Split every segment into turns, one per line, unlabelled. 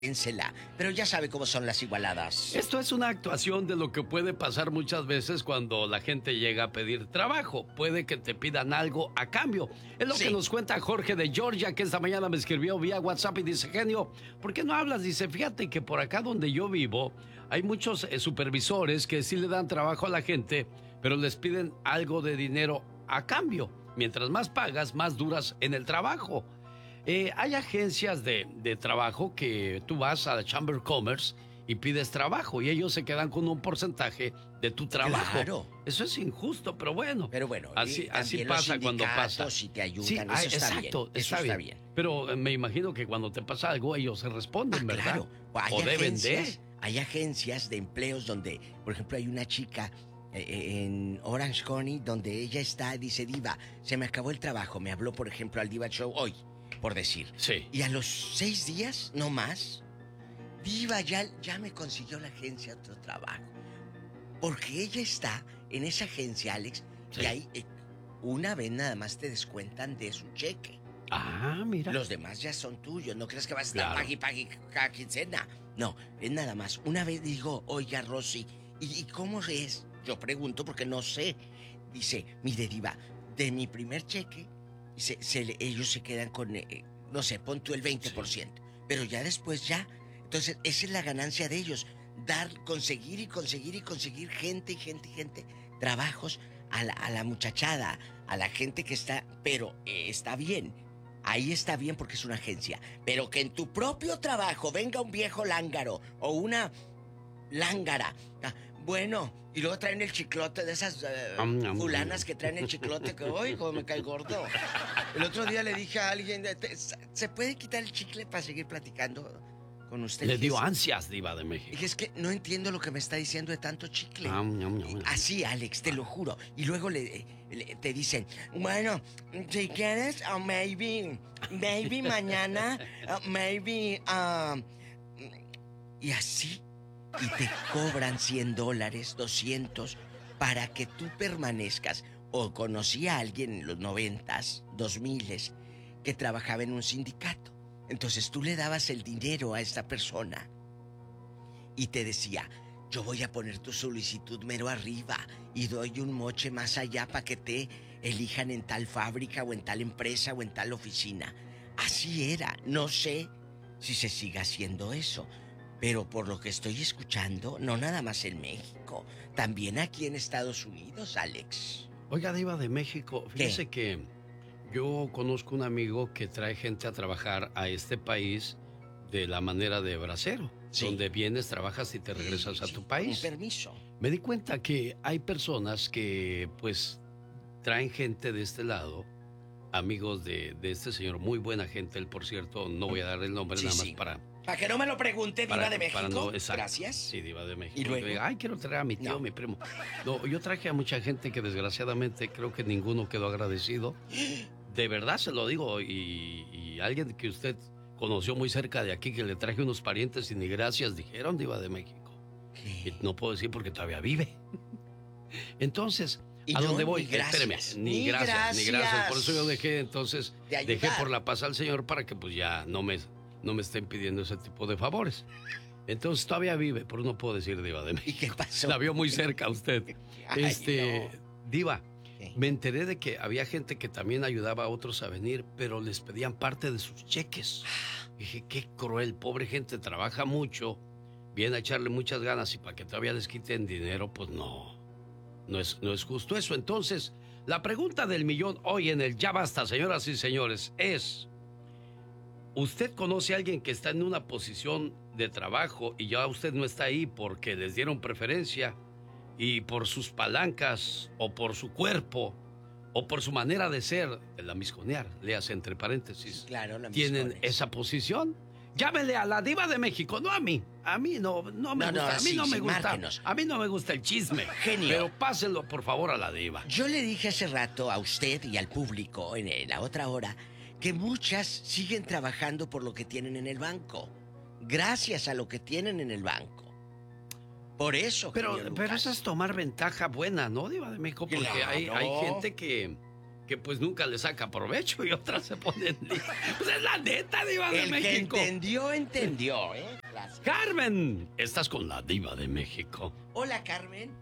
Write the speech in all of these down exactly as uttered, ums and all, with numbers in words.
Pénsela, pero ya sabe cómo son las igualadas.
Esto es una actuación de lo que puede pasar muchas veces cuando la gente llega a pedir trabajo. Puede que te pidan algo a cambio. Es lo sí. que nos cuenta Jorge de Georgia, que esta mañana me escribió vía WhatsApp y dice: genio, ¿por qué no hablas? Dice, fíjate que por acá donde yo vivo hay muchos eh, supervisores que sí le dan trabajo a la gente, pero les piden algo de dinero a cambio. Mientras más pagas, más duras en el trabajo. Eh, hay agencias de, de trabajo que tú vas a la Chamber of Commerce y pides trabajo y ellos se quedan con un porcentaje de tu trabajo. Claro. Eso es injusto, pero bueno.
Pero bueno,
así, así pasa cuando pasa.
Si te ayudan,
sí,
eso
ah,
está
exacto,
bien. Eso
está,
está
bien.
bien.
Pero eh, me imagino que cuando te pasa algo, ellos se responden,
ah,
¿verdad?
Claro. Hay
o deben
agencias,
de.
Hay agencias de empleos donde, por ejemplo, hay una chica eh, en Orange County donde ella está, dice, Diva, se me acabó el trabajo. Me habló, por ejemplo, al Diva Show hoy, por decir.
Sí.
Y a los seis días, no más, Diva, ya, ya me consiguió la agencia otro trabajo. Porque ella está en esa agencia, Alex, sí. y ahí eh, una vez nada más te descuentan de su cheque.
Ah, mira.
Los demás ya son tuyos, no crees que vas a estar
claro.
pagui, pagui cada quincena. No, es nada más. Una vez digo, oiga, Rosy, ¿y, ¿y cómo es? Yo pregunto porque no sé. Dice, mire, Diva, de mi primer cheque, Se, se, ellos se quedan con, eh, no sé, pon tú el veinte por ciento. Sí. Pero ya después ya. Entonces, esa es la ganancia de ellos. Dar, conseguir y conseguir y conseguir gente y gente y gente. Trabajos a la, a la muchachada, a la gente que está... Pero eh, está bien. Ahí está bien porque es una agencia. Pero que en tu propio trabajo venga un viejo lángaro o una lángara... Bueno, y luego traen el chiclote de esas uh, um, um, fulanas que traen el chiclote que, ¡ay, cómo me cae gordo! El otro día le dije a alguien, ¿se puede quitar el chicle para seguir platicando con usted?
Le dio ansias, Diva de México.
Dije, es que no entiendo lo que me está diciendo de tanto chicle. Um, um, um, Así, Alex, te lo juro. Y luego le, le te dicen, bueno, si quieres, uh, maybe, maybe mañana, uh, maybe, uh, y así. Y te cobran cien dólares, doscientos, para que tú permanezcas. O conocí a alguien en los noventas, dos miles, que trabajaba en un sindicato. Entonces tú le dabas el dinero a esta persona y te decía, yo voy a poner tu solicitud mero arriba y doy un moche más allá para que te elijan en tal fábrica o en tal empresa o en tal oficina. Así era. No sé si se sigue haciendo eso. Pero por lo que estoy escuchando, no nada más en México, también aquí en Estados Unidos, Alex.
Oiga, Diva de México, fíjese que yo conozco un amigo que trae gente a trabajar a este país de la manera de bracero, sí. donde vienes, trabajas y te regresas sí, a tu sí, país.
Con permiso.
Me di cuenta que hay personas que, pues, traen gente de este lado, amigos de, de este señor, muy buena gente, él, por cierto, no voy a dar el nombre sí, nada más sí. para...
Para que no me lo pregunte, Diva para, de México. No,
Gracias. Sí, Diva de México.
Y luego,
diga, ay, quiero traer a mi tío, no. mi primo. No, yo traje a mucha gente que desgraciadamente creo que ninguno quedó agradecido. De verdad se lo digo. Y, y alguien que usted conoció muy cerca de aquí, que le traje unos parientes y ni gracias dijeron, Diva de México. ¿Qué? Y no puedo decir porque todavía vive. Entonces, ¿a
no,
dónde voy?
Ni
Espéreme, ni, ni gracias, gracias, ni gracias. Por eso yo dejé, entonces,
de
dejé por la paz al señor para que pues ya no me... no me estén pidiendo ese tipo de favores. Entonces todavía vive, pero no puedo decir Diva de México.
¿Y qué pasó?
La vio muy cerca usted.
Ay,
este,
no.
Diva, ¿qué? Me enteré de que había gente que también ayudaba a otros a venir, pero les pedían parte de sus cheques. Dije, qué cruel, pobre gente, trabaja mucho, viene a echarle muchas ganas y para que todavía les quiten dinero, pues no. No es, no es justo eso. Entonces, la pregunta del millón hoy en el Ya Basta, señoras y señores, es... ¿usted conoce a alguien que está en una posición de trabajo y ya usted no está ahí porque les dieron preferencia y por sus palancas o por su cuerpo o por su manera de ser, de la misconear, léase entre paréntesis,
claro, la
tienen esa posición? Llámele a la Diva de México, no a mí. A mí no, no me
no,
gusta,
no,
a mí
sí,
no
sí,
me gusta.
márquenos.
A mí no me gusta el chisme.
Genio.
Pero pásenlo por favor a la Diva.
Yo le dije hace rato a usted y al público en la otra hora que muchas siguen trabajando por lo que tienen en el banco. Gracias a lo que tienen en el banco. Por eso,
Pero, pero eso es tomar ventaja buena, ¿no, Diva de México? Porque
claro.
hay, hay gente que, que pues nunca le saca provecho y otras se ponen... Pues es la neta, Diva de
El
México.
El que entendió, entendió, ¿eh? Gracias.
Carmen, estás con la Diva de México.
Hola, Carmen.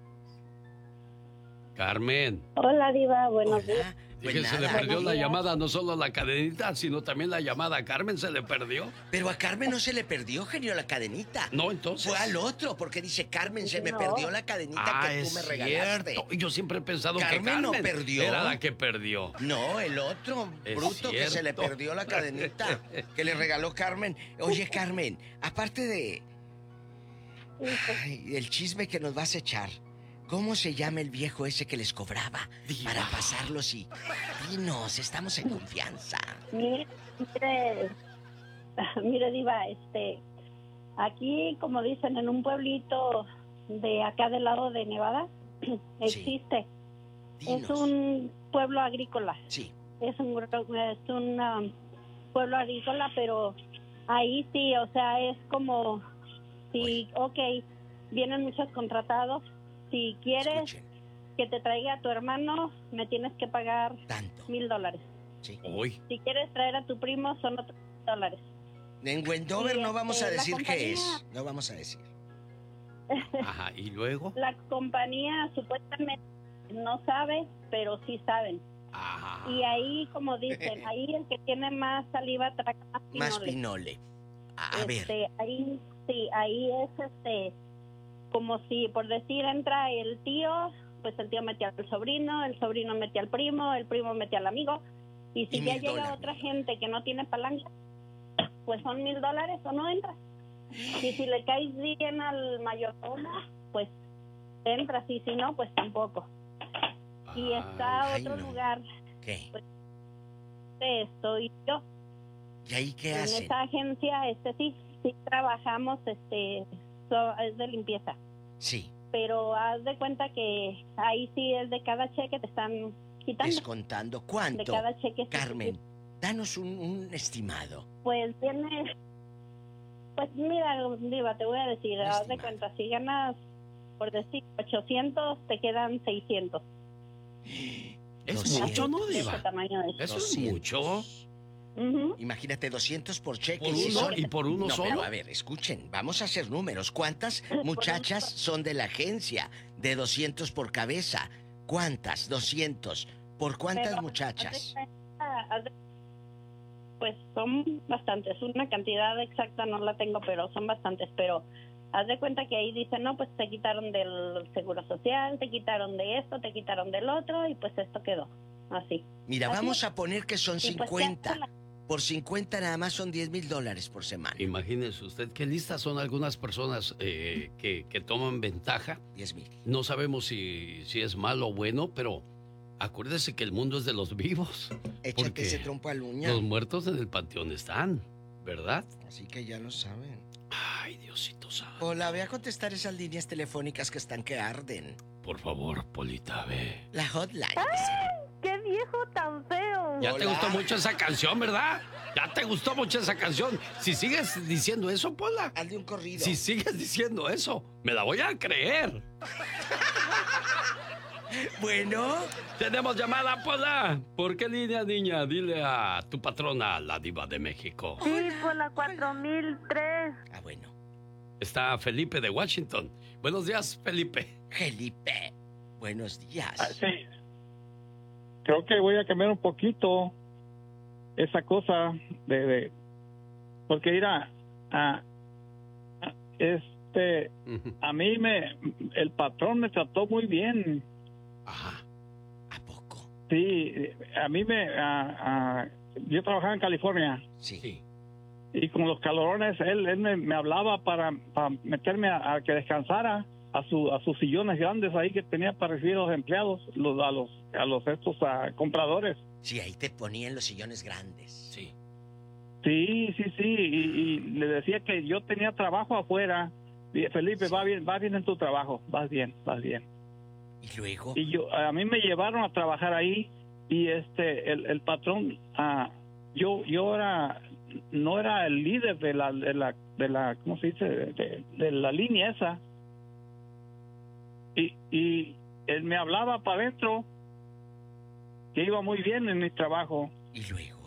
Carmen.
Hola, Diva, buenos
Hola.
días.
Pues
Pues
se le
nada.
perdió la llamada, no solo la cadenita, sino también la llamada a Carmen se le perdió.
Pero a Carmen no se le perdió, genio, la cadenita.
No, entonces.
Fue al otro, porque dice, Carmen, se me
No.
perdió la cadenita
Ah,
que tú
es
me regalaste.
cierto. Yo siempre he pensado
Carmen
que Carmen
no perdió.
era la que perdió.
No, el otro
Es
bruto que se le
cierto.
perdió la cadenita que le regaló Carmen. Oye, Carmen, aparte de ay, el chisme que nos vas a echar, ¿cómo se llama el viejo ese que les cobraba
Diva.
para pasarlos y dinos, estamos en confianza?
Mire, mire, mire, Diva, este, aquí, como dicen, en un pueblito de acá del lado de Nevada, existe.
Dinos.
Es un pueblo agrícola.
Sí.
Es un, es un um, pueblo agrícola, pero ahí sí, o sea, es como, si, ok, vienen muchos contratados. Si quieres
Escuchen,
que te traiga a tu hermano, me tienes que pagar
tanto.
mil dólares.
Sí.
Uy,
Si quieres traer a tu primo, son otros mil dólares.
En Wendover
Sí,
no vamos a
este, la
decir qué
compañía-
es. No vamos a decir.
ajá, y luego.
La compañía supuestamente no sabe, pero sí saben.
Ajá.
Y ahí, como dicen, ahí el que tiene más saliva traga más
Más
pinole.
pinole. A, a ver.
Este, ahí sí, ahí es este como si por decir entra el tío, pues el tío metía al sobrino, el sobrino metía al primo, el primo metía al amigo, y si
Y
ya
mil
llega
dólares.
otra gente que no tiene palanca, pues son mil dólares o no entra. Y si le caes bien al mayordomo, pues entras, y si no, pues tampoco. Y está
Ay,
otro
no.
lugar,
¿Qué?
que estoy yo.
¿Y ahí qué
En
hacen?
esa agencia, este sí, sí trabajamos, este, so- es de limpieza.
Sí,
Pero haz de cuenta que ahí sí es de cada cheque te están quitando.
descontando.
De
¿Cuánto?
cada cheque. sí,
Carmen,
sí.
danos un, un estimado.
Pues tiene, pues mira, Diva, te voy a decir,
Un
haz de
estimado.
cuenta, si ganas, por decir, ochocientos, te quedan seiscientos.
Es
doscientos.
mucho, ¿no,
Ese
Diva?
tamaño es.
Eso es
doscientos.
mucho.
Ujú.
Imagínate, doscientos por cheque.
¿Por
y si
uno?
son-
¿Y por uno
no,
solo?
pero a ver, escuchen, vamos a hacer números. ¿Cuántas muchachas son de la agencia? De doscientos por cabeza. ¿Cuántas? doscientos. ¿Por cuántas
Pero,
muchachas?
haz de cuenta, haz de- Pues son bastantes, una cantidad exacta no la tengo, pero son bastantes, pero haz de cuenta que ahí dicen, no, pues te quitaron del seguro social, te quitaron de esto, te quitaron del otro, y pues esto quedó, así.
Mira,
Así
vamos
es.
a poner que son
Y pues,
cincuenta.
ya,
Por cincuenta nada más son diez mil dólares por semana.
Imagínese usted qué listas son algunas personas eh, que, que toman ventaja.
diez mil.
No sabemos si, si es malo o bueno, pero acuérdese que el mundo es de los vivos.
Échate
Porque
ese trompo al uña.
Los muertos en el panteón están, ¿verdad?
Así que ya lo saben.
Ay, Diosito santo.
Hola, ve a contestar esas líneas telefónicas que están que arden.
Por favor, Polita, ve.
La hotline.
¡Qué viejo tan feo!
Ya te
Hola.
gustó mucho esa canción, ¿verdad? Ya te gustó mucho esa canción. Si sigues diciendo eso, Pola.
Hazle un corrido.
Si sigues diciendo eso, me la voy a creer.
Bueno,
Tenemos llamada, Pola. ¿Por qué línea, niña? Dile a tu patrona, la Diva de México.
Sí, por la cuatro mil tres.
ah, bueno.
Está Felipe de Washington. Buenos días, Felipe.
Felipe, buenos días.
Ah, sí. Creo que voy a cambiar un poquito esa cosa de, de porque mira, a, a- este,
Ujú.
a mí me, el patrón me trató muy bien.
Ajá.
¿A poco?
Sí, a mí me, a- a- yo trabajaba en California
Sí.
Sí.
y con los calorones él, él me, me hablaba para, para meterme a, a que descansara a su a sus sillones grandes ahí que tenía para recibir a los empleados, los, a los a los estos a compradores.
Sí, ahí te ponían los sillones grandes.
Sí.
Sí, sí, sí, y, y le decía que yo tenía trabajo afuera. Y, Felipe, va bien, va bien en tu trabajo, vas bien, vas bien.
Y luego,
Y yo, a mí me llevaron a trabajar ahí y este, el, el patrón, ah, yo, yo era, no era el líder de la, de la, de la, ¿cómo se dice? De, de- de la línea esa. Y, y él me hablaba para adentro que iba muy bien en mi trabajo.
¿Y luego?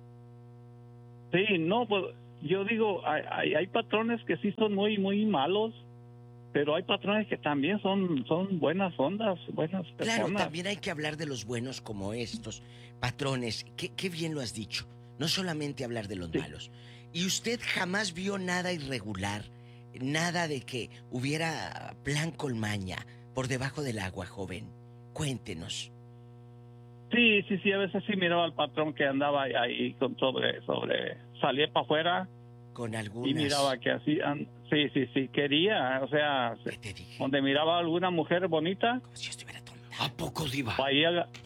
Sí, no, pues yo digo, hay, hay, hay patrones que sí son muy, muy malos, pero hay patrones que también son, son buenas ondas, buenas personas.
Claro, también hay que hablar de los buenos como estos. Patrones, qué, qué bien lo has dicho. No solamente hablar de los sí. malos. ¿Y usted jamás vio nada irregular? Nada de que hubiera plan con maña por debajo del agua, joven. Cuéntenos.
Sí, sí, sí, a veces sí miraba al patrón que andaba ahí con sobre, sobre, salía para afuera.
Con algunas.
Y miraba que así, sí, sí, sí, quería, o sea, donde miraba a alguna mujer bonita.
Como si yo estuviera tonta.
¿A poco, diva?
Ahí,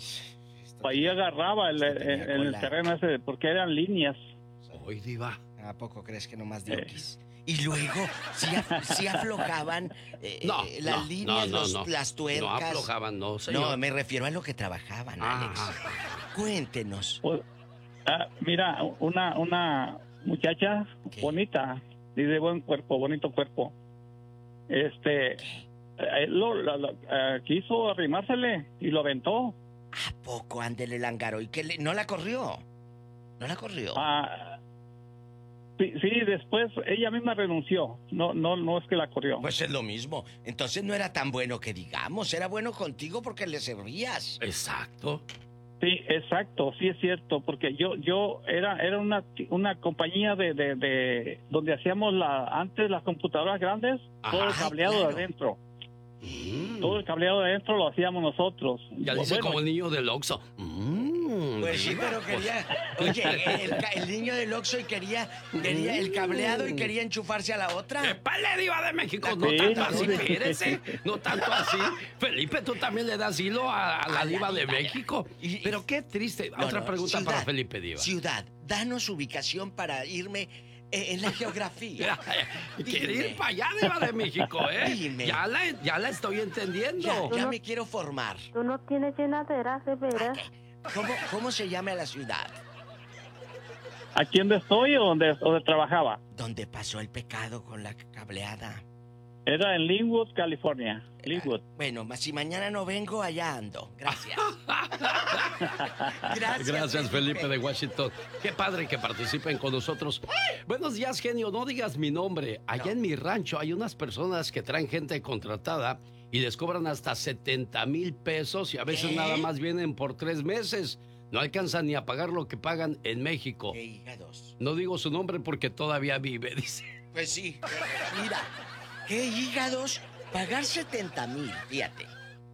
ahí agarraba el, el, el, el terreno ese, porque eran líneas.
Hoy, diva.
¿A poco crees que nomás diokis? Eh. Y luego, si ¿sí af sí aflojaban eh, no, las no, líneas, no, no, los, no. las tuercas.
No aflojaban, no, señor.
No, me refiero a lo que trabajaban, ah, Alex. Cuéntenos.
Pues, ah, mira, una, una muchacha ¿Qué? bonita, y de buen cuerpo, bonito cuerpo. Este, eh, lo, lo, lo, eh, quiso arrimársele y lo aventó.
¿A poco? Ándele el ángaro. ¿Y qué le, no la corrió? ¿No la corrió?
Ah, sí, sí, después ella misma renunció. No, no, no es que la corrió.
Pues es lo mismo. Entonces no era tan bueno que digamos. Era bueno contigo porque le servías.
Exacto.
Sí, exacto, sí es cierto, porque yo yo era era una una compañía de, de, de donde hacíamos la antes las computadoras grandes, ajá, todo el cableado claro. de adentro. Mm. Todo el cableado de adentro lo hacíamos nosotros.
Ya dice bueno, como el niño del Oxxo. Mm,
pues sí, pero quería... Oye, el, el niño del Oxxo y quería, quería el cableado y quería enchufarse a la otra.
¡Epale, diva de México! No sí, tanto así, espérese. No tanto así. Felipe, tú también le das hilo a, a la a diva la, de México. Y, pero qué triste. No, Otra no, pregunta ciudad, para Felipe, diva.
Ciudad, danos ubicación para irme... en la geografía.
Quiere ir para allá, diva de México, ¿eh?
Dime.
Ya la, ya la estoy entendiendo.
Ya, ya no, me quiero formar.
Tú no tienes llenaderas, de veras.
¿Cómo, ¿Cómo se llama la ciudad?
¿Aquí donde estoy o donde, donde trabajaba?
¿Dónde pasó el pecado con la cableada?
Era en Linwood, California. Linwood.
Ah, bueno, si mañana no vengo, allá ando. Gracias.
Gracias, Gracias Felipe de Washington. Qué padre que participen con nosotros. Buenos días, genio. No digas mi nombre. Allá no. en mi rancho hay unas personas que traen gente contratada y les cobran hasta setenta mil pesos y a veces ¿Qué? nada más vienen por tres meses. No alcanzan ni a pagar lo que pagan en México.
¿Qué hígados?
No digo su nombre porque todavía vive, dice.
Pues sí. Mira, ¿qué hígados? Pagar setenta mil, fíjate.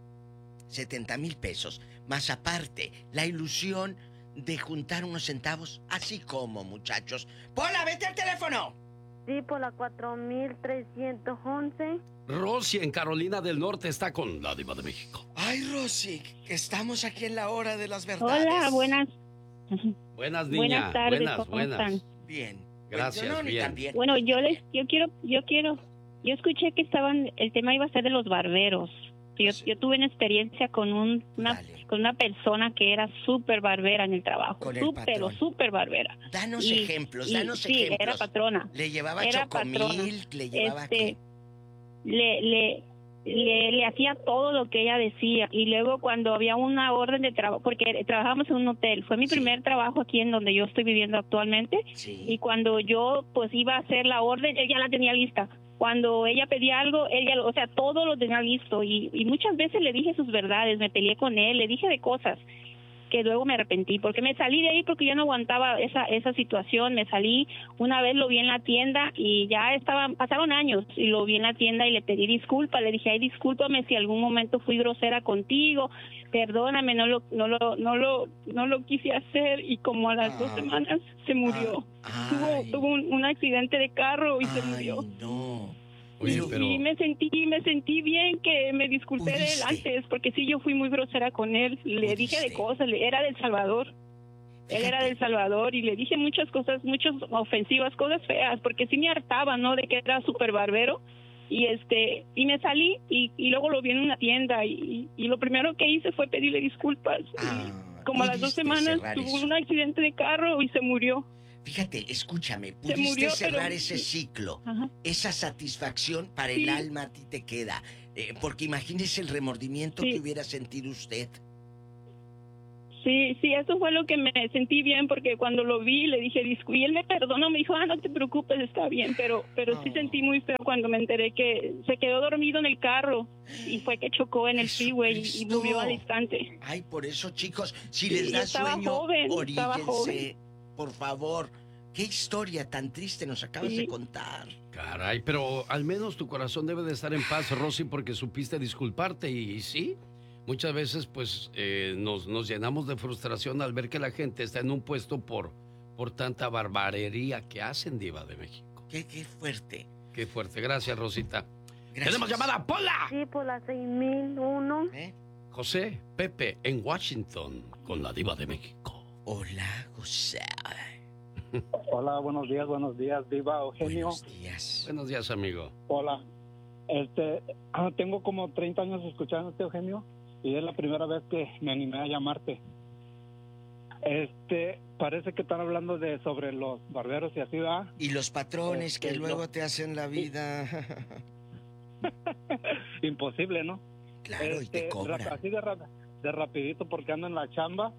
setenta mil pesos. Más aparte, la ilusión de juntar unos centavos. Así como, muchachos. ¡Pola, vete al teléfono!
Sí, por la cuatro mil trescientos once.
Rosy en Carolina del Norte está con la diva de México.
Ay, Rosy, estamos aquí en la hora de las verdades.
Hola, buenas.
Buenas, niña.
Buenas tardes,
buenas,
¿cómo
buenas.
están?
Bien.
Gracias,
pues yo no,
bien.
bien.
Bueno, yo les, yo quiero, yo quiero, yo escuché que estaban, el tema iba a ser de los barberos. Yo, sí. yo tuve una experiencia con un, una, Dale. con una persona que era súper barbera en el trabajo, súper, súper barbera.
Danos y, ejemplos, danos
y,
ejemplos.
Sí, era patrona.
Le llevaba
era
chocomil,
patrona.
le llevaba
este,
qué?
Le, le, le, le hacía todo lo que ella decía y luego cuando había una orden de trabajo, porque trabajábamos en un hotel, fue mi sí. primer trabajo aquí en donde yo estoy viviendo actualmente
sí.
y cuando yo pues iba a hacer la orden, ella la tenía lista. Cuando ella pedía algo, ella, o sea, todo lo tenía listo y, y muchas veces le dije sus verdades, me peleé con él, le dije de cosas que luego me arrepentí, porque me salí de ahí porque yo no aguantaba esa esa situación, me salí, una vez lo vi en la tienda y ya estaban, pasaron años y lo vi en la tienda y le pedí disculpas, le dije, ay, discúlpame si algún momento fui grosera contigo, perdóname, no lo no lo no lo no lo quise hacer y como a las ah, dos semanas se murió.
Ah,
tuvo tuvo un, un accidente de carro y
ay,
se murió.
No.
Oye, pero... Y me sentí me sentí bien que me disculpé ¿Pudiste? de él antes, porque sí, yo fui muy grosera con él, le ¿Pudiste? dije de cosas, era del Salvador, Fíjate. él era del Salvador y le dije muchas cosas, muchas ofensivas, cosas feas, porque sí me hartaba, ¿no?, de que era súper barbero, y este y me salí y, y luego lo vi en una tienda y, y lo primero que hice fue pedirle disculpas,
ah,
y como a las dos semanas tuvo un accidente de carro y se murió.
Fíjate, escúchame, pudiste murió, cerrar pero... ese ciclo, Ajá. esa satisfacción para sí. el alma a ti te queda, eh, porque imagínese el remordimiento sí. que hubiera sentido usted.
Sí, sí, eso fue lo que me sentí bien, porque cuando lo vi le dije, discu, y él me perdonó, me dijo, ah, no te preocupes, está bien, pero pero oh. sí sentí muy feo cuando me enteré que se quedó dormido en el carro y fue que chocó en el freeway y, y murió al instante.
Ay, por eso, chicos, si
sí,
les da
estaba
sueño,
joven,
oríllense,
joven.
por favor. Qué historia tan triste nos acabas sí. de contar.
Caray, pero al menos tu corazón debe de estar en paz, Rosy, porque supiste disculparte y, y sí. Muchas veces, pues, eh, nos, nos llenamos de frustración al ver que la gente está en un puesto por, por tanta barbarería que hacen, Diva de México.
Qué, qué fuerte.
Qué fuerte. Gracias, Rosita.
Gracias.
¡Tenemos llamada, Pola!
Sí, por la seis mil uno.
¿Eh?
José, Pepe, en Washington, con la Diva de México.
Hola, José.
Hola, buenos días, buenos días, Diva, Eugenio.
Buenos días.
Buenos días, amigo.
Hola. Este, tengo como treinta años escuchándote, Eugenio. Y es la primera vez que me animé a llamarte. Este, parece que están hablando de sobre los barberos y así, ¿verdad?
Y los patrones este, que luego no, te hacen la vida.
Imposible, ¿no?
Claro, este, y te cobran.
Así de, de rapidito porque ando en la chamba.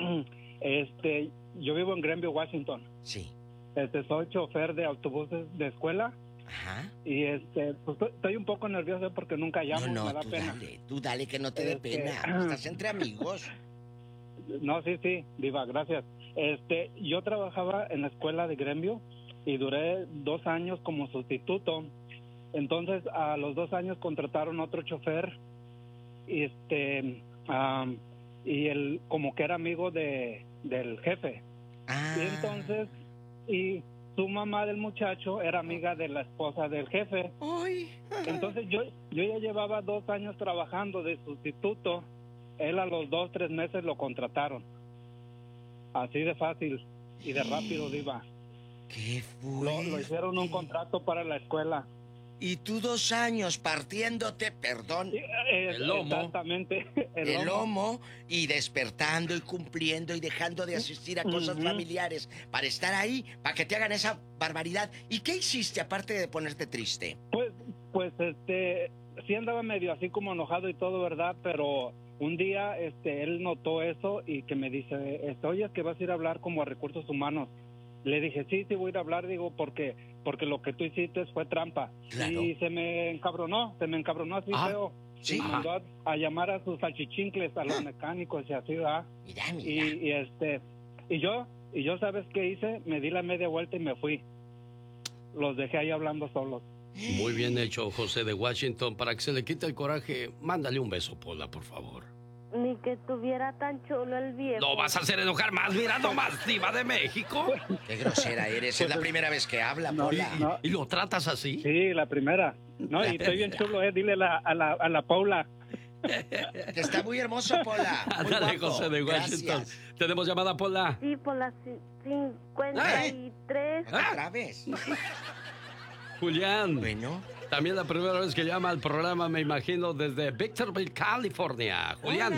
Este, yo vivo en Greenville, Washington.
Sí.
Este, soy chofer de autobuses de escuela.
Ajá.
Y este, pues estoy un poco nervioso porque nunca llamo,
no, no,
me da
tú
pena.
Dale, tú dale que no te
este,
dé pena. Estás entre amigos.
No, sí, sí, Diva, gracias. Este, yo trabajaba en la escuela de Gremio y duré dos años como sustituto. Entonces, a los dos años contrataron otro chofer, y este, um, y él como que era amigo de del jefe.
Ah.
Y entonces, y su mamá del muchacho era amiga de la esposa del jefe.
Ay.
Entonces yo yo ya llevaba dos años trabajando de sustituto. Él a los dos, tres meses lo contrataron. Así de fácil y de rápido, Diva.
¡Qué fuerte!
Lo, lo hicieron un contrato para la escuela.
Y tú dos años partiéndote, perdón,
el lomo.
Exactamente.
El, el lomo. lomo y despertando y cumpliendo y dejando de asistir a cosas uh-huh. familiares para estar ahí, para que te hagan esa barbaridad. ¿Y qué hiciste aparte de ponerte triste?
Pues, pues, este, sí andaba medio así como enojado y todo, ¿verdad? Pero un día, este, él notó eso y que me dice, este, oye, es que vas a ir a hablar como a recursos humanos. Le dije, sí, sí voy a ir a hablar, digo, porque porque lo que tú hiciste fue trampa.
Claro.
Y se me encabronó, se me encabronó así
ah,
feo.
¿sí?
Y me mandó a, a llamar a sus salchichincles, a los mecánicos y así, ¿verdad?
Mira, mira.
Y, y este, y yo, y yo, ¿sabes qué hice? Me di la media vuelta y me fui. Los dejé ahí hablando solos.
Muy bien hecho, José de Washington. Para que se le quite el coraje, mándale un beso, Pola, por favor.
Ni que estuviera tan chulo el viejo.
No vas a hacer enojar más, mira nomás, Diva de México.
Qué grosera eres, es la primera vez que habla,
no,
Pola.
No.
¿Y lo tratas así?
Sí, la primera. No, la y estoy bien chulo, eh, dile la, a, la, a la Paula.
Que está muy hermoso, Pola. Muy
Dale,
guapo.
José de Washington.
Gracias.
¿Tenemos llamada, Pola?
Sí, por la cincuenta y tres.
¿Ah? ¿Otra vez?
Julián.
Bueno.
También la primera vez que llama al programa, me imagino, desde Victorville, California. Julián.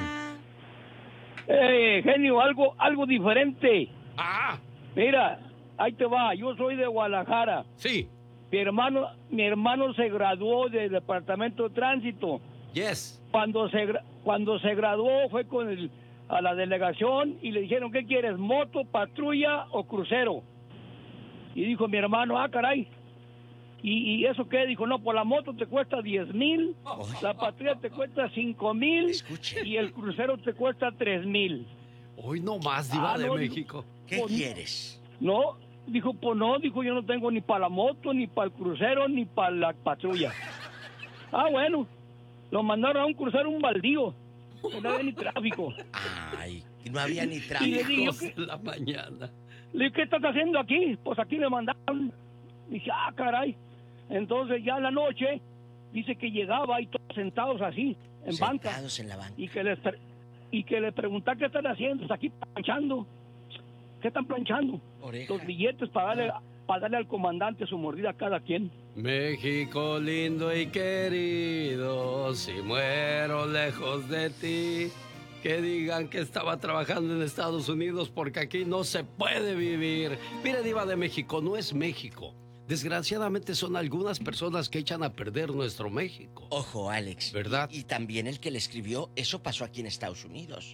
Eh, genio, algo, algo diferente.
Ah.
Mira, ahí te va. Yo soy de Guadalajara.
Sí.
Mi hermano, mi hermano se graduó del departamento de tránsito.
Yes.
Cuando se cuando se graduó fue con el, a la delegación y le dijeron, ¿qué quieres? ¿Moto, patrulla o crucero? Y dijo mi hermano, ah, caray. ¿Y, y eso qué? Dijo, no, pues la moto te cuesta diez mil, oh. la patrulla te cuesta cinco mil y el crucero te cuesta tres mil.
Hoy no más, Diva ah, de
no,
México.
¿Qué pues, quieres?
No, dijo, pues no, dijo, yo no tengo ni para la moto, ni para el crucero, ni para la patrulla. Ah, bueno, lo mandaron a un crucero, un baldío, no había ni tráfico.
Ay, no había ni tráfico.
Y le digo,
en la mañana.
Le dije, ¿qué estás haciendo aquí? Pues aquí me mandaron. Dije, ah, caray. Entonces ya en la noche dice que llegaba y todos sentados así en banca,
sentados en la banca
y que les y que le preguntaba qué están haciendo, pues aquí planchando. ¿Qué están planchando?
Oreja.
Los billetes para darle ah. para darle al comandante su mordida a cada quien.
México lindo y querido, si muero lejos de ti, que digan que estaba trabajando en Estados Unidos porque aquí no se puede vivir. Mire, Diva de México, no es México. Desgraciadamente son algunas personas que echan a perder nuestro México.
Ojo, Alex.
¿Verdad?
Y, y también el que le escribió, eso pasó aquí en Estados Unidos.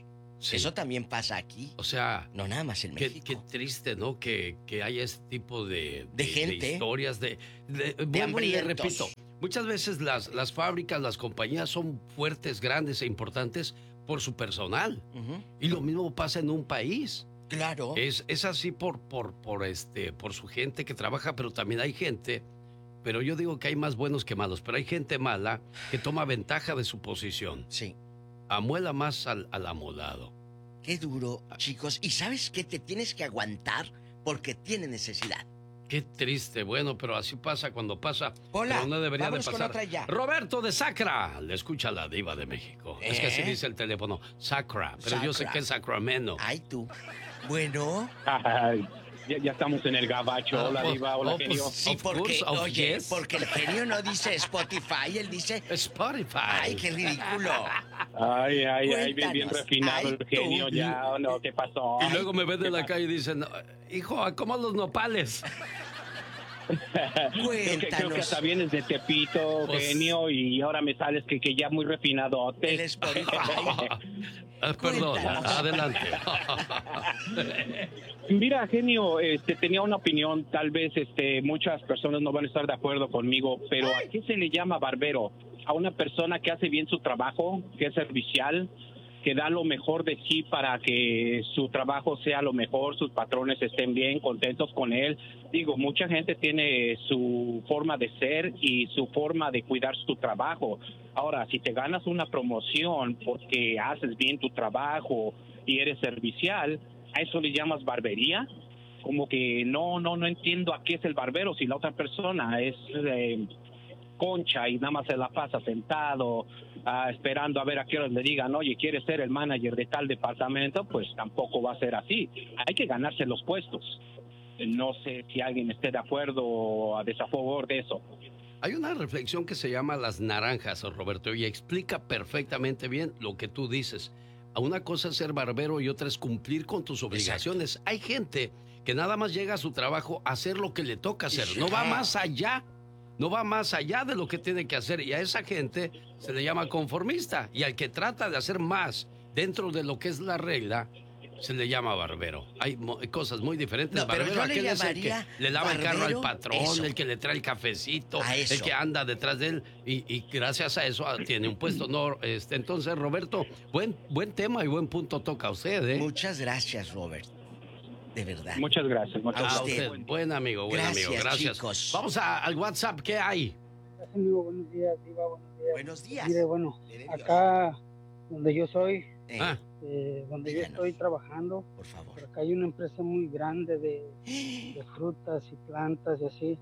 Sí.
Eso también pasa aquí.
O sea,
no nada más en
qué,
México.
Qué triste, ¿no? Que, que haya este tipo de,
de, de gente.
De historias, de... De,
de
bueno, le
hambrientos.
repito, muchas veces las, las fábricas, las compañías son fuertes, grandes e importantes por su personal. Uh-huh. Y lo mismo pasa en un país.
Claro.
Es, es así por, por, por, este, por su gente que trabaja, pero también hay gente... Pero yo digo que hay más buenos que malos, pero hay gente mala que toma ventaja de su posición.
Sí.
Amuela más al, al amolado.
Qué duro, chicos. ¿Y sabes qué? Te tienes que aguantar porque tiene necesidad.
Qué triste, bueno, pero así pasa cuando pasa.
Hola,
pero no debería de
con
pasar.
otra ya.
Roberto de Sacra, le escucha la diva de México. ¿Eh? Es que así dice el teléfono, Sacra, pero Sacra. Yo sé que es Sacramento.
Ay, tú. Bueno.
Ay, ya, ya estamos en el gabacho.
Ah,
hola,
pues,
diva, hola,
oh,
genio.
Pues,
sí, porque,
course,
oye,
yes.
porque el genio no dice Spotify, él dice...
Spotify.
Ay, qué ridículo.
Ay, ay, ay, bien, bien refinado
ay,
el genio,
tú.
ya, ¿o no? ¿Qué pasó?
Y luego me ven de la calle y dicen, hijo, ¿cómo los nopales?
creo, que, creo que hasta vienes de Tepito, pues, genio, y ahora me sales que, que ya muy refinado.
El Spotify.
Perdón, adelante.
Mira, genio, este, tenía una opinión, tal vez este, muchas personas no van a estar de acuerdo conmigo, pero ¿a qué se le llama barbero? A una persona que hace bien su trabajo, que es servicial, que da lo mejor de sí para que su trabajo sea lo mejor, sus patrones estén bien, contentos con él. Digo, mucha gente tiene su forma de ser y su forma de cuidar su trabajo. Ahora, si te ganas una promoción porque haces bien tu trabajo y eres servicial, ¿a eso le llamas barbería? Como que no, no, no entiendo a qué es el barbero si la otra persona es eh, concha y nada más se la pasa sentado, Uh, esperando a ver a qué hora le digan, oye, ¿quieres ser el manager de tal departamento? Pues tampoco va a ser así. Hay que ganarse los puestos. No sé si alguien esté de acuerdo o a desfavor de eso.
Hay una reflexión que se llama las naranjas, Roberto, y explica perfectamente bien lo que tú dices. Una cosa es ser barbero y otra es cumplir con tus obligaciones. Exacto. Hay gente que nada más llega a su trabajo a hacer lo que le toca hacer, no va más allá. No va más allá de lo que tiene que hacer y a esa gente se le llama conformista y al que trata de hacer más dentro de lo que es la regla se le llama barbero. Hay mo- cosas muy diferentes.
No, pero
barbero,
yo le
aquel es el que le lava el carro al patrón,
eso.
el que le trae el cafecito, el que anda detrás de él y, y gracias a eso tiene un puesto. No, este, entonces, Roberto, buen, buen tema y buen punto toca usted, ¿eh?
Muchas gracias, Robert. De verdad.
Muchas gracias. Muchas
a
gracias.
usted. Buen amigo, buen
gracias,
amigo. Gracias.
Chicos.
Vamos a, al WhatsApp. ¿Qué hay?
Amigo, buenos días, Diva, buenos días.
Buenos días.
Mire, bueno, acá donde yo soy,
eh,
ah.
eh, donde
díganos.
yo estoy trabajando,
por favor.
Por acá hay una empresa muy grande de, de frutas y plantas y así.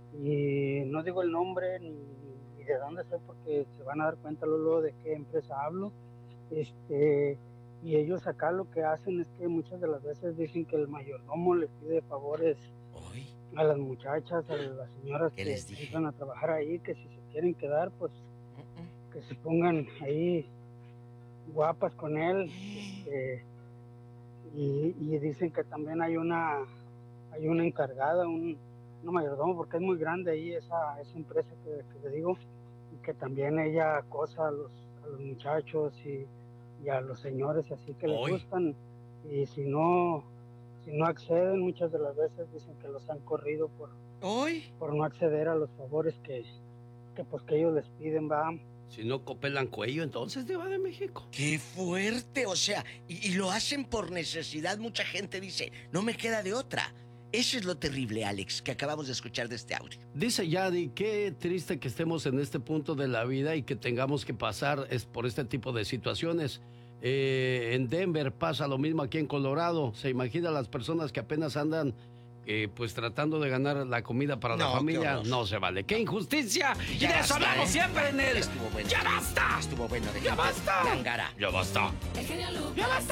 Y no digo el nombre ni, ni de dónde soy porque se van a dar cuenta luego de qué empresa hablo. Este... Y ellos acá lo que hacen es que muchas de las veces dicen que el mayordomo les pide favores
Hoy.
a las muchachas, a las señoras que entran a trabajar ahí, que si se quieren quedar, pues uh-uh. que se pongan ahí guapas con él. Este, y, y dicen que también hay una hay una encargada, un, una mayordomo, porque es muy grande ahí esa, esa empresa que, que le digo, y que también ella acosa a los, a los muchachos y y a los señores así que les gustan y si no si no acceden muchas de las veces dicen que los han corrido por
¿Hoy?
por no acceder a los favores que, que pues que ellos les piden, va.
Si no copelan cuello, entonces Diva de México.
¡Qué fuerte! O sea, y, y lo hacen por necesidad. Mucha gente dice, no me queda de otra. Eso es lo terrible, Alex, que acabamos de escuchar de este audio.
Dice Yadi, qué triste que estemos en este punto de la vida y que tengamos que pasar es por este tipo de situaciones. Eh, en Denver pasa lo mismo aquí en Colorado. Se imagina las personas que apenas andan eh, pues tratando de ganar la comida para
no,
la familia. No se vale. ¡Qué injusticia! Y de eso hablamos ¿eh? siempre en el...
Estuvo bueno.
¡Ya basta!
Estuvo bueno. De
¡Ya basta!
Langara.
¡Ya basta!
El genio Lucas.
¡Ya basta!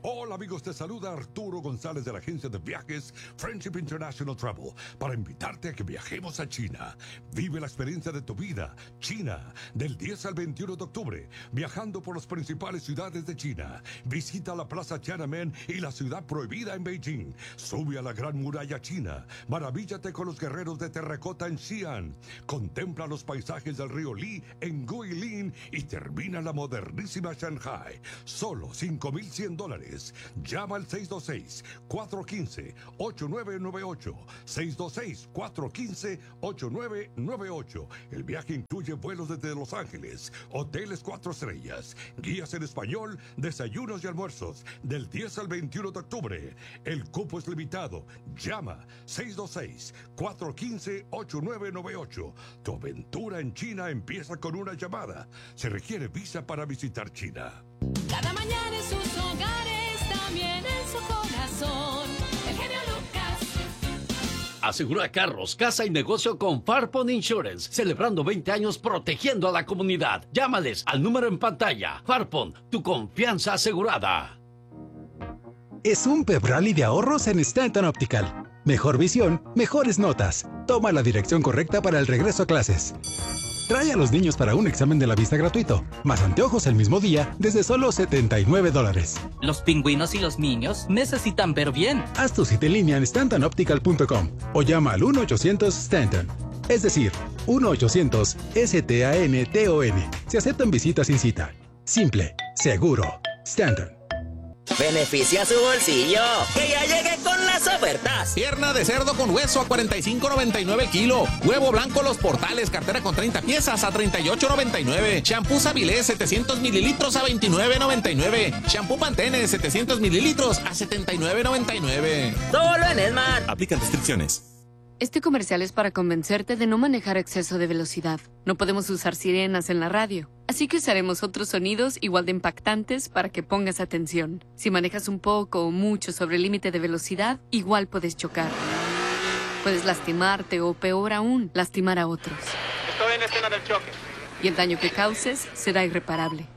Hola amigos, te saluda Arturo González de la agencia de viajes Friendship International Travel para invitarte a que viajemos a China. Vive la experiencia de tu vida. China, del diez al veintiuno de octubre, viajando por las principales ciudades de China. Visita la Plaza Tiananmen y la ciudad prohibida en Beijing. Sube a la Gran Muralla China. Maravíllate con los guerreros de terracota en Xi'an. Contempla los paisajes del río Li en Guilin y termina la modernísima Shanghai. Solo cinco mil cien dólares. Llama al seis dos seis, cuatro uno cinco, ocho nueve nueve ocho. seis dos seis, cuatro uno cinco, ocho nueve nueve ocho. El viaje incluye vuelos desde Los Ángeles, hoteles cuatro estrellas, guías en español, desayunos y almuerzos, del diez al veintiuno de octubre. El cupo es limitado. Llama seis dos seis, cuatro uno cinco, ocho nueve nueve ocho. Tu aventura en China empieza con una llamada. Se requiere visa para visitar China.
Cada mañana en sus hogares, también en su corazón, el genio Lucas.
Asegura carros, casa y negocio con Farpon Insurance, celebrando veinte años protegiendo a la comunidad. Llámales al número en pantalla. Farpon, tu confianza asegurada.
Es un pep rally de ahorros en Stanton Optical. Mejor visión, mejores notas. Toma la dirección correcta para el regreso a clases. Trae a los niños para un examen de la vista gratuito, más anteojos el mismo día desde solo setenta y nueve dólares.
Los pingüinos y los niños necesitan ver bien.
Haz tu cita en línea en stanton optical punto com o llama al uno ochocientos Stanton. Es decir, uno ochocientos S T A N T O N. Se aceptan visitas sin cita. Simple, seguro. Stanton.
Beneficia su bolsillo. Que ya llegue con las ofertas.
Pierna de cerdo con hueso a cuarenta y cinco noventa y nueve el kilo. Huevo blanco Los Portales, cartera con treinta piezas a treinta y ocho noventa y nueve. Shampoo Savilés setecientos mililitros a veintinueve noventa y nueve. Shampoo Pantene setecientos mililitros a setenta y nueve noventa y nueve.
Solo en Esmart.
Aplican restricciones.
Este comercial es para convencerte de no manejar a exceso de velocidad. No podemos usar sirenas en la radio, así que usaremos otros sonidos igual de impactantes para que pongas atención. Si manejas un poco o mucho sobre el límite de velocidad, igual puedes chocar. Puedes lastimarte o, peor aún, lastimar a otros.
Estoy en escena del choque.
Y el daño que causes será irreparable.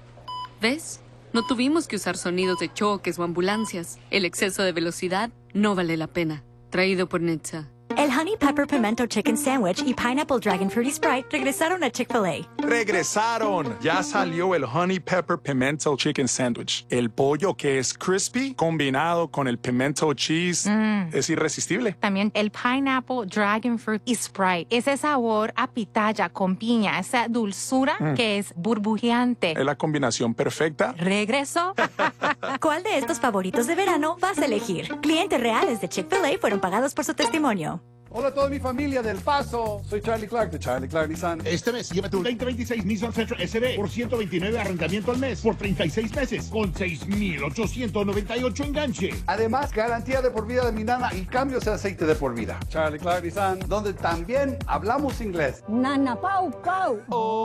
¿Ves? No tuvimos que usar sonidos de choques o ambulancias. El exceso de velocidad no vale la pena. Traído por Netza.
El Honey Pepper Pimento Chicken Sandwich y Pineapple Dragon Fruity Sprite regresaron a Chick-fil-A.
¡Regresaron! Ya salió el Honey Pepper Pimento Chicken Sandwich. El pollo que es crispy combinado con el pimento cheese mm. es irresistible.
También el Pineapple Dragon Fruit y Sprite. Ese sabor a pitaya con piña, esa dulzura mm. que es burbujeante.
Es la combinación perfecta.
¿Regreso? ¿Cuál de estos favoritos de verano vas a elegir? Clientes reales de Chick-fil-A fueron pagados por su testimonio.
Hola a toda mi familia del Paso. Soy Charlie Clark de Charlie Clark Nissan.
Este mes llévate un veinte veintiséis Nissan Sentra S B por ciento veintinueve arrendamiento al mes por treinta y seis meses con seis mil ochocientos noventa y ocho enganche.
Además, garantía de por vida de mi nana y cambios de aceite de por vida. Charlie Clark Nissan, donde también hablamos inglés.
Nana Pau Pau.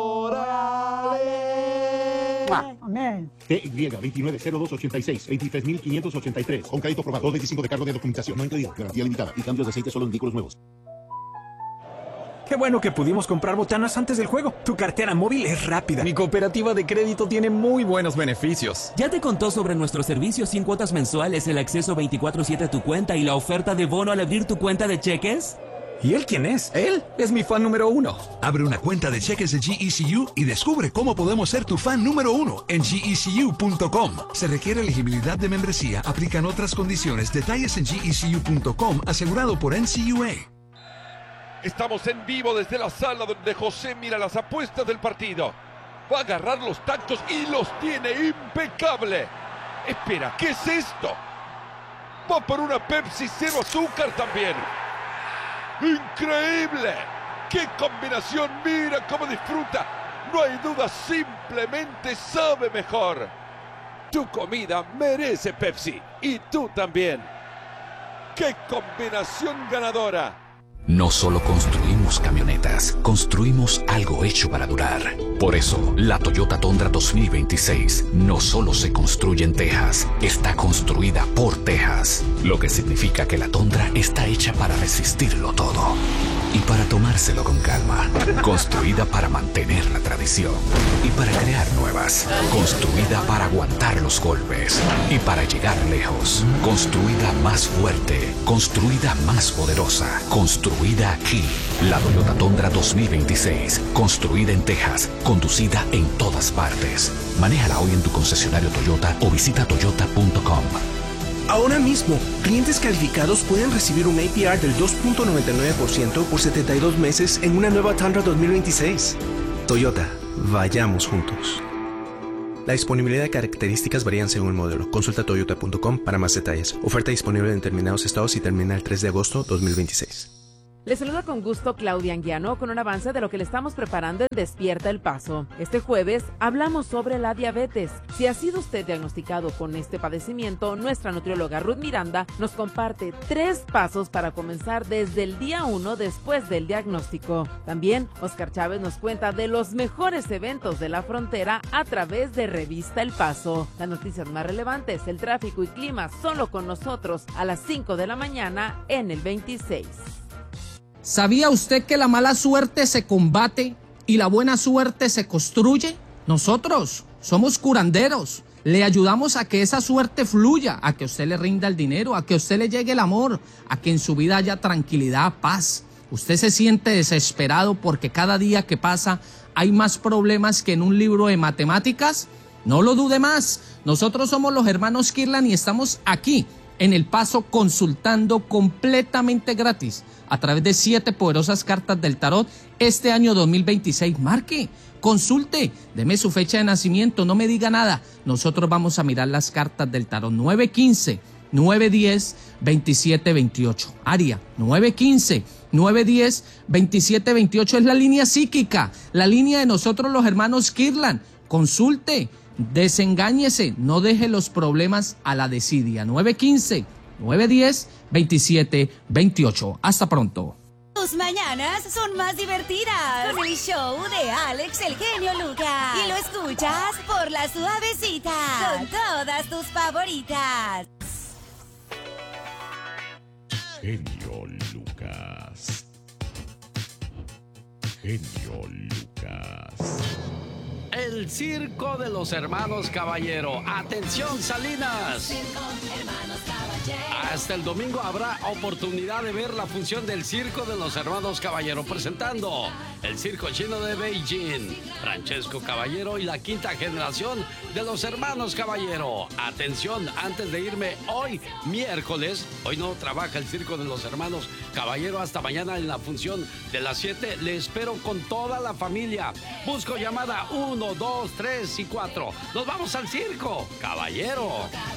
¡Órale!
Amén.
T Y veintinueve cero dos ochenta y seis, veintitrés mil quinientos ochenta y tres. Con crédito aprobado, dos veinticinco de cargo de documentación. No incluido. Garantía limitada y cambios de aceite solo en vehículos nuevos.
Qué bueno que pudimos comprar botanas antes del juego. Tu cartera móvil es rápida.
Mi cooperativa de crédito tiene muy buenos beneficios.
¿Ya te contó sobre nuestros servicios sin cuotas mensuales, el acceso veinticuatro siete a tu cuenta y la oferta de bono al abrir tu cuenta de cheques?
¿Y él quién es? Él es mi fan número uno.
Abre una cuenta de cheques de G E C U y descubre cómo podemos ser tu fan número uno en G E C U punto com. Se requiere elegibilidad de membresía, aplican otras condiciones. Detalles en G E C U punto com, asegurado por N C U A.
Estamos en vivo desde la sala donde José mira las apuestas del partido. Va a agarrar los tactos y los tiene impecable. Espera, ¿qué es esto? Va por una Pepsi cero azúcar también. ¡Increíble! ¡Qué combinación! ¡Mira cómo disfruta! No hay duda, simplemente sabe mejor. Tu comida merece Pepsi. Y tú también. ¡Qué combinación ganadora!
No solo construimos camionetas, construimos algo hecho para durar. Por eso, la Toyota Tundra dos mil veintiséis no solo se construye en Texas, está construida por Texas. Lo que significa que la Tundra está hecha para resistirlo todo. y para tomárselo con calma. Construida para mantener la tradición y para crear nuevas. Construida para aguantar los golpes y para llegar lejos. Construida más fuerte. Construida más poderosa. Construida aquí. La Toyota Tundra dos mil veintiséis. Construida en Texas. Conducida en todas partes. Manéjala hoy en tu concesionario Toyota o visita toyota punto com.
Ahora mismo, clientes calificados pueden recibir un A P R del dos punto noventa y nueve por ciento por setenta y dos meses en una nueva Tundra dos mil veintiséis. Toyota, vayamos juntos. La disponibilidad de características varían según el modelo. Consulta toyota punto com para más detalles. Oferta disponible en determinados estados y termina el tres de agosto dos mil veintiséis.
Le saluda con gusto Claudia Anguiano con un avance de lo que le estamos preparando en Despierta el Paso. Este jueves hablamos sobre la diabetes. Si ha sido usted diagnosticado con este padecimiento, nuestra nutrióloga Ruth Miranda nos comparte tres pasos para comenzar desde el día uno después del diagnóstico. También Oscar Chávez nos cuenta de los mejores eventos de la frontera a través de Revista El Paso. Las noticias más relevantes, el tráfico y clima, solo con nosotros a las cinco de la mañana en el veintiséis.
¿Sabía usted que la mala suerte se combate y la buena suerte se construye? Nosotros somos curanderos. Le ayudamos a que esa suerte fluya, a que usted le rinda el dinero, a que a usted le llegue el amor, a que en su vida haya tranquilidad, paz. Usted se siente desesperado porque cada día que pasa hay más problemas que en un libro de matemáticas. No lo dude más. Nosotros somos los hermanos Kirlan y estamos aquí en El Paso consultando completamente gratis a través de siete poderosas cartas del tarot este año dos mil veintiséis. Marque, consulte, deme su fecha de nacimiento, no me diga nada. Nosotros vamos a mirar las cartas del tarot. nueve uno cinco, nueve uno cero, dos siete dos ocho. Área, nueve uno cinco, nueve uno cero, dos siete dos ocho es la línea psíquica, la línea de nosotros los hermanos Kirlan. Consulte, desengáñese, no deje los problemas a la desidia. nueve uno cinco, nueve uno cero, dos siete dos ocho. Hasta pronto.
Tus mañanas son más divertidas con el show de Alex el Genio Lucas. Y lo escuchas por la suavecita con todas tus favoritas.
Genio Lucas. Genio Lucas.
El Circo de los Hermanos Caballero. ¡Atención, Salinas!
Circo, hermanos Caballero.
Hasta el domingo habrá oportunidad de ver la función del Circo de los Hermanos Caballero, presentando el Circo Chino de Beijing, Francesco Caballero y la quinta generación de los Hermanos Caballero. Atención, antes de irme hoy, miércoles, hoy no trabaja el Circo de los Hermanos Caballero, hasta mañana en la función de las siete. Le espero con toda la familia. Busco llamada uno, dos, tres y cuatro. Nos vamos al circo, caballero.